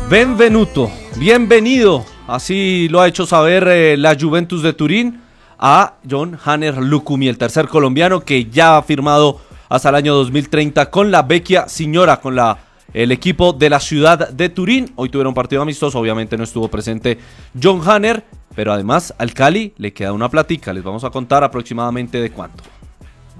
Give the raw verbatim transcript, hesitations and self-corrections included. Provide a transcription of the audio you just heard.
Benvenuto, bienvenido, así lo ha hecho saber eh, la Juventus de Turín a John Hanner Lucumi, el tercer colombiano que ya ha firmado hasta el año dos mil treinta con la Vecchia Signora, con la, el equipo de la ciudad de Turín. Hoy tuvieron partido amistoso, obviamente no estuvo presente John Hanner, pero además al Cali le queda una platica, les vamos a contar aproximadamente de cuánto.